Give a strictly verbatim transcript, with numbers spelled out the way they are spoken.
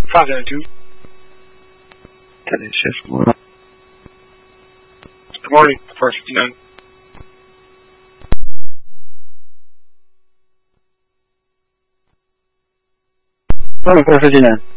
five seven two. ten shift. Good morning, four fifty-nine. Morning, four fifty-nine.